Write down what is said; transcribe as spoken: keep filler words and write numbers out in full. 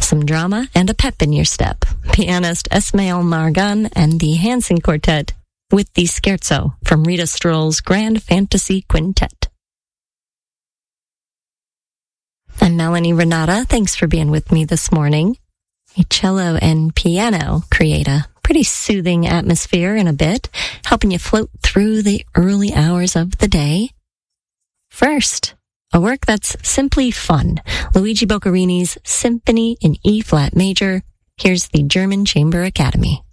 some drama, and a pep in your step. Pianist Esmail Margan and the Hanson Quartet with the Scherzo from Rita Stroll's Grand Fantasy Quintet. I'm Melanie Renata. Thanks for being with me this morning. A cello and piano create a pretty soothing atmosphere in a bit, helping you float through the early hours of the day. First, a work that's simply fun. Luigi Boccherini's Symphony in E-flat major. Here's the German Chamber Academy.